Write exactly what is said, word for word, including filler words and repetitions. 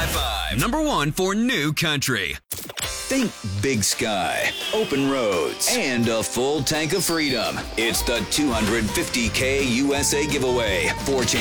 high five. Number one for new country. Think big sky, open roads, and a full tank of freedom. It's the two hundred fifty K U S A giveaway. Four chances